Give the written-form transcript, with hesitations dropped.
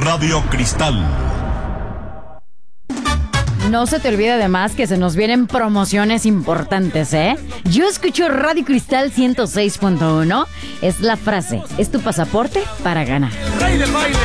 Radio Cristal. No se te olvide además que se nos vienen promociones importantes, ¿eh? Yo escucho Radio Cristal 106.1. Es la frase, es tu pasaporte para ganar. Rey del baile.